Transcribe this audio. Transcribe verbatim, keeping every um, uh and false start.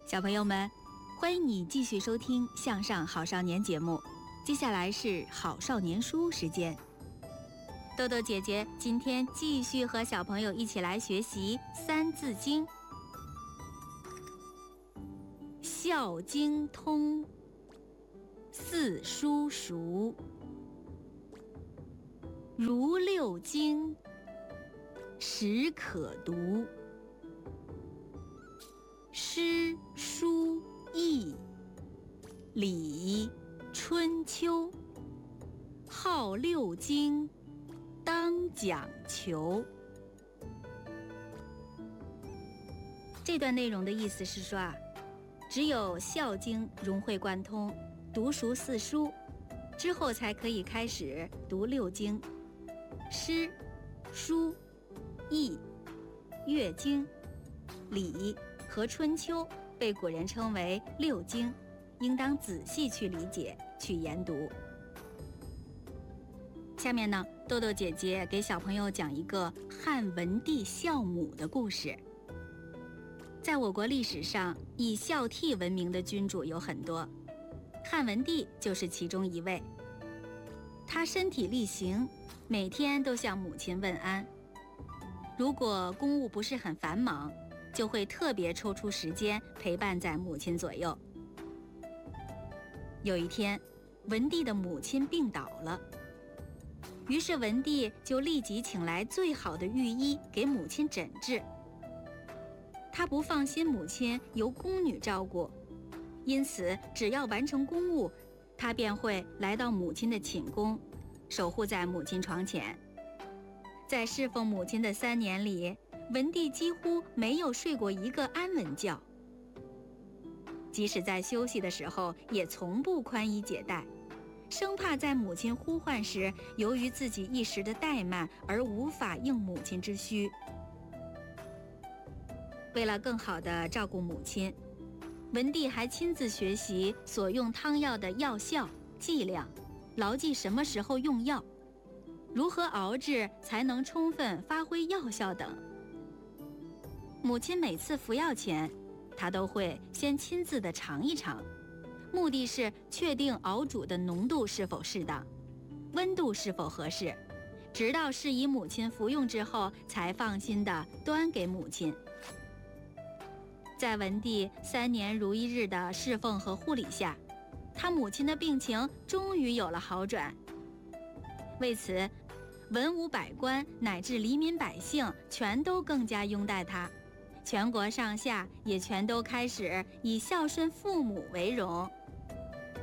小朋友们，欢迎你继续收听《向上好少年》节目。接下来是好少年书时间。豆豆姐姐今天继续和小朋友一起来学习《三字经》。孝经通，四书熟，如六经，实可读。诗书易，礼春秋，好六经，当讲求。这段内容的意思是说啊，只有孝经融会贯通，读熟四书之后，才可以开始读六经。诗、书、易、乐经、礼和春秋被古人称为六经，应当仔细去理解，去研读。下面呢，豆豆姐姐给小朋友讲一个汉文帝孝母的故事。在我国历史上，以孝悌闻名的君主有很多，汉文帝就是其中一位。他身体力行，每天都向母亲问安。如果公务不是很繁忙，就会特别抽出时间陪伴在母亲左右。有一天，文帝的母亲病倒了，于是文帝就立即请来最好的御医给母亲诊治。他不放心母亲由宫女照顾，因此只要完成公务，他便会来到母亲的寝宫，守护在母亲床前。在侍奉母亲的三年里，文帝几乎没有睡过一个安稳觉，即使在休息的时候，也从不宽衣解带，生怕在母亲呼唤时，由于自己一时的怠慢而无法应母亲之需。为了更好地照顾母亲，文帝还亲自学习所用汤药的药效、剂量，牢记什么时候用药，如何熬制才能充分发挥药效等。母亲每次服药前，他都会先亲自地尝一尝，目的是确定熬煮的浓度是否适当，温度是否合适，直到适宜母亲服用之后，才放心地端给母亲。在文帝三年如一日的侍奉和护理下，他母亲的病情终于有了好转。为此，文武百官乃至黎民百姓全都更加拥戴他，全国上下也全都开始以孝顺父母为荣。